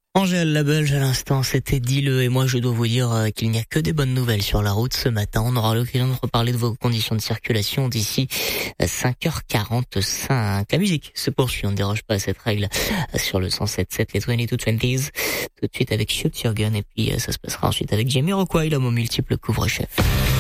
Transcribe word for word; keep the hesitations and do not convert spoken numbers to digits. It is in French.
Angèle la Belge à l'instant, c'était dis-le, et moi je dois vous dire euh, qu'il n'y a que des bonnes nouvelles sur la route ce matin. On aura l'occasion de reparler de vos conditions de circulation d'ici cinq heures quarante-cinq. La musique se poursuit, on ne déroge pas à cette règle sur le cent sept sept, les vingt-deux vingt. Tout de suite avec Shoot Your Gun, et puis euh, ça se passera ensuite avec Jamiroquai, l'homme aux multiples couvre-chefs.